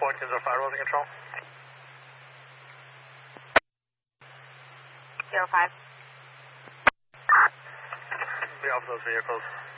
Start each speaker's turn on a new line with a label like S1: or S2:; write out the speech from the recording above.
S1: point, teams are firewalls in control.
S2: 05.
S1: Be off those vehicles.